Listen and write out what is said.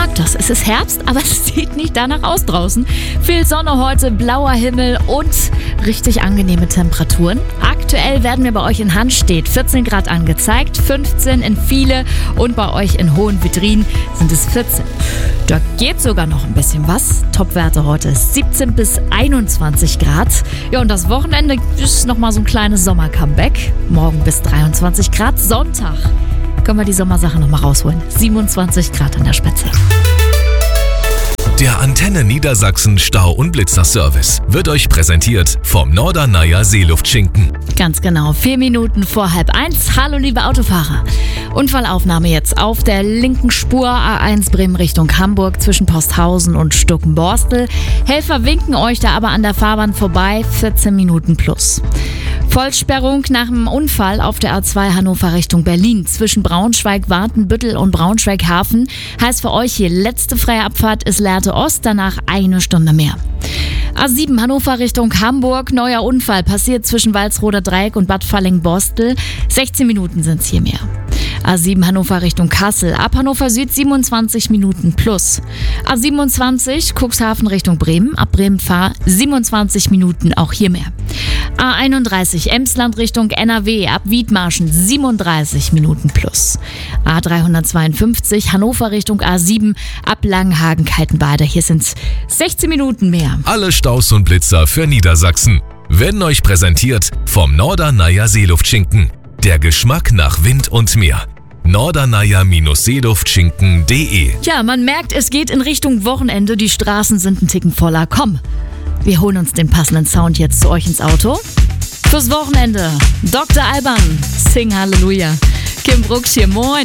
mag das. Es ist Herbst, aber es sieht nicht danach aus draußen. Viel Sonne heute, blauer Himmel und richtig angenehme Temperaturen. Aktuell werden wir bei euch in Hanstedt 14 Grad angezeigt, 15 in Viele und bei euch in Hohenwedrin sind es 14. Da geht sogar noch ein bisschen was. Topwerte heute 17 bis 21 Grad. Ja, und das Wochenende ist nochmal so ein kleines Sommer-Comeback. Morgen bis 23 Grad. Sonntag können wir die Sommersache nochmal rausholen. 27 Grad an der Spitze. Der Antenne Niedersachsen Stau- und Blitzerservice wird euch präsentiert vom Norderneier Seeluftschinken. Ganz genau, 4 Minuten vor 12:30. Hallo liebe Autofahrer. Unfallaufnahme jetzt auf der linken Spur A1 Bremen Richtung Hamburg zwischen Posthausen und Stuckenborstel. Helfer winken euch da aber an der Fahrbahn vorbei, 14 Minuten plus. Vollsperrung nach dem Unfall auf der A2 Hannover Richtung Berlin zwischen Braunschweig-Wartenbüttel und Braunschweig-Hafen. Heißt für euch hier letzte freie Abfahrt ist Lehrte Ost, danach 1 Stunde mehr. A7 Hannover Richtung Hamburg, neuer Unfall passiert zwischen Walsroder Dreieck und Bad Falling-Borstel. 16 Minuten sind es hier mehr. A7 Hannover Richtung Kassel, ab Hannover Süd 27 Minuten plus. A27 Cuxhaven Richtung Bremen, ab Bremen Fahr 27 Minuten, auch hier mehr. A31 Emsland Richtung NRW, ab Wiedmarschen 37 Minuten plus. A352 Hannover Richtung A7, ab Langenhagen-Kaltenbade, hier sind es 16 Minuten mehr. Alle Staus und Blitzer für Niedersachsen werden euch präsentiert vom Norderneier Seeluftschinken. Der Geschmack nach Wind und Meer. Norderneier-Seeluftschinken.de. Ja, man merkt, es geht in Richtung Wochenende. Die Straßen sind ein Ticken voller. Komm, wir holen uns den passenden Sound jetzt zu euch ins Auto. Fürs Wochenende Dr. Alban, Sing Halleluja. Kim Brooks hier, moin.